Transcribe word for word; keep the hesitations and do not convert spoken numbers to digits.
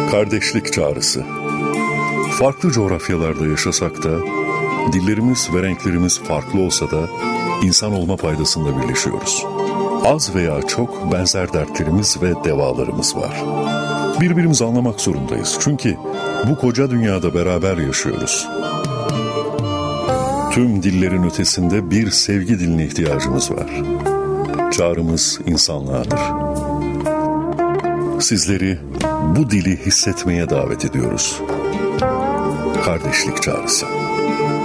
Kardeşlik çağrısı. Farklı coğrafyalarda yaşasak da, dillerimiz ve renklerimiz farklı olsa da insan olma paydasında birleşiyoruz. Az veya çok benzer dertlerimiz ve devalarımız var. Birbirimizi anlamak zorundayız. Çünkü bu koca dünyada beraber yaşıyoruz. Tüm dillerin ötesinde bir sevgi diline ihtiyacımız var. Çağrımız insanlığadır. Sizleri bu dili hissetmeye davet ediyoruz. Kardeşlik çağrısı.